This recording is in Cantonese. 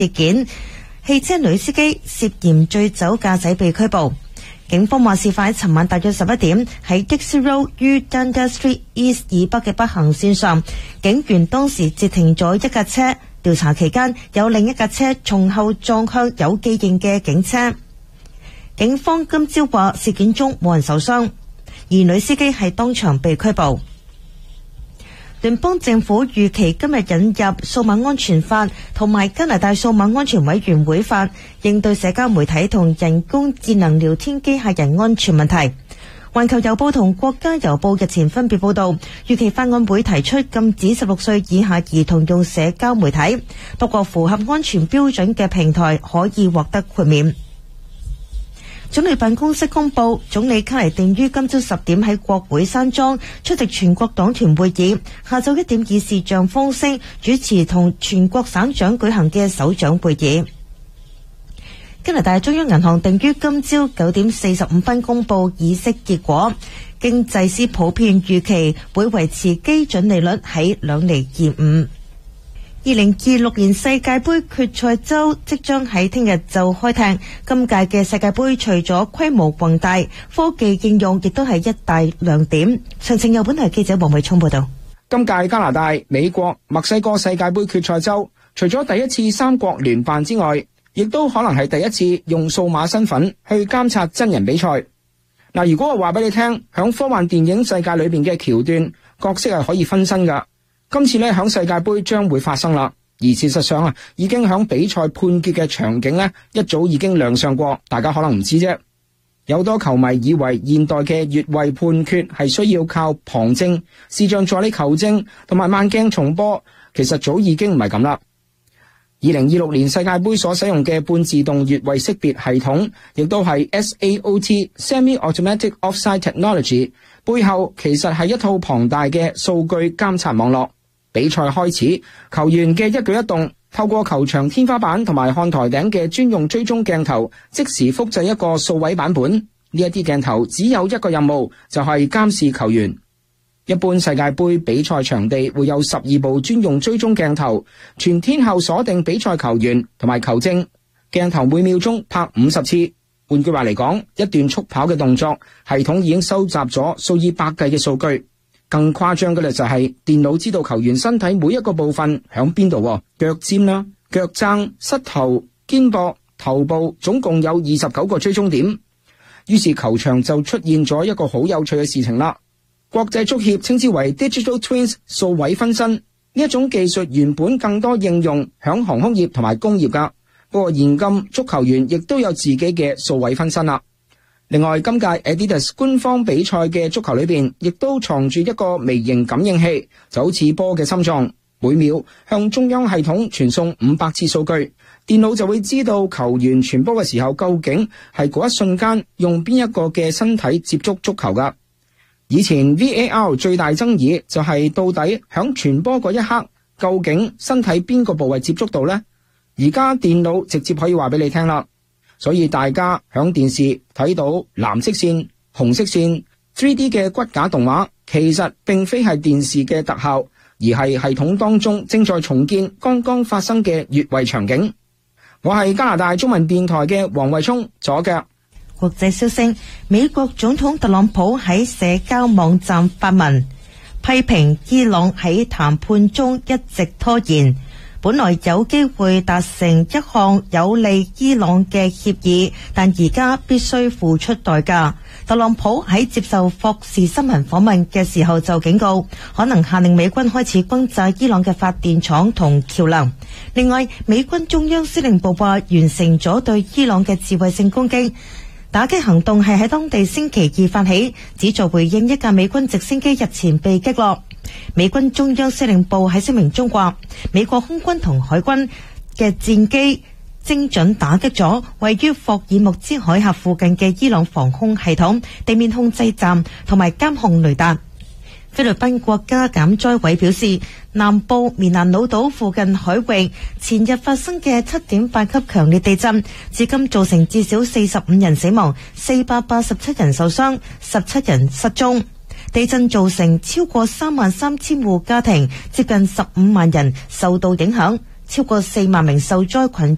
事件，汽車女司機涉嫌醉酒駕駛被拘捕。警方話事發喺尋晚大約11點，喺 Dixie Road 於 Dundas Street East 以北嘅北行線上，警員當時截停咗一架車，調查期間有另一架車從後撞向有記認嘅警車。警方今朝話事件中冇人受傷，而女司機係當場被拘捕。聯邦政府預期今日引入數碼安全法同埋加拿大數碼安全委員會法，應對社交媒體同人工智能聊天機械人安全問題。環球郵報同國家郵報日前分別報道，預期法案會提出禁止16歲以下兒童用社交媒體，不過符合安全標準嘅平台可以獲得豁免。總理辦公室公佈，總理卡尼定於今朝10點喺國會山莊出席全國黨團會議，下晝1點以視像方式主持同全國省長舉行嘅首長會議。加拿大中央銀行定於今朝9點45分公佈議息結果，經濟師普遍預期會維持基準利率喺2.25%。2026年世界盃決賽周即將喺聽日就開踢。今屆嘅世界盃除咗規模宏大，科技應用亦都係一大亮點。詳情由本台記者黃慧聰報道。 今屆加拿大、美國、墨西哥世界盃決賽周，除咗第一次三國聯辦之外，亦都可能係第一次用數碼身份去監察真人比賽。嗱，如果我話俾你聽，響科幻電影世界裏邊嘅橋段角色係可以分身噶。今次咧響世界盃將會發生啦，而事實上已經響比賽判決嘅場景咧一早已經亮相過，大家可能唔知啫。有多球迷以為現代嘅越位判決係需要靠旁證、視像助理求證同埋慢鏡重播，其實早已經唔係咁啦。2026年世界盃所使用嘅半自動越位識別系統，亦都係 SAOT Semi-Automatic Offside Technology， 背後其實係一套龐大嘅數據監察網絡。比賽開始，球員嘅一舉一動透過球場天花板同埋看台頂嘅專用追蹤鏡頭，即時複製一個數位版本。呢一啲鏡頭只有一個任務，就係監視球員。一般世界盃比賽場地會有12部專用追蹤鏡頭，全天候鎖定比賽球員同埋球證。鏡頭每秒鐘拍50次。換句話嚟講，一段速跑嘅動作，系統已經收集咗數以百計嘅數據。更誇張嘅咧就係電腦知道球員身體每一個部分響邊度，腳尖啦、腳踭、膝頭、肩膊、頭部，總共有29個追蹤點。於是球場就出現咗一個好有趣嘅事情啦。國際足協稱之為 Digital Twins 數位分身，呢一種技術原本更多應用響航空業同埋工業噶，不過現今足球員亦都有自己嘅數位分身啦。另外，今屆 Adidas 官方比賽嘅足球裏邊，亦都藏住一個微型感應器，就好似波嘅心臟，每秒向中央系統傳送500次數據，電腦就會知道球員傳波嘅時候究竟係嗰一瞬間用邊一個嘅身體接觸足球噶。以前 VAR 最大爭議就係到底響傳波嗰一刻，究竟身體邊個部位接觸到呢？而家電腦直接可以話俾你聽啦。所以大家響電視睇到藍色線、紅色線 3D 嘅骨架動畫，其實並非係電視嘅特效，而係系統當中正在重建剛剛發生嘅越位場景。我係加拿大中文電台嘅黃慧聰，左腳。 國際消息，美國總統特朗普喺社交網站發文，批評伊朗喺談判中一直拖延。本來有機會達成一項有利伊朗嘅協議，但而家必須付出代價。特朗普喺接受霍士新聞訪問嘅時候就警告，可能下令美軍開始轟炸伊朗嘅發電廠同橋樑。另外，美軍中央司令部話完成咗對伊朗嘅自衛性攻擊。打擊行動係喺當地星期2發起，旨在回應一架美軍直升機日前被擊落。美軍中央司令部喺聲明中話，美國空軍同海軍嘅戰機精準打擊咗位於霍爾木茲海峽附近嘅伊朗防空系統、地面控制站同埋監控雷達。菲律賓國家減災委表示，南部棉蘭老島附近海域前日發生嘅7.8級強烈地震，至今造成至少45人死亡、487人受傷、17人失蹤。地震造成超過33000戶家庭，接近15萬人受到影響，超過4萬名受災群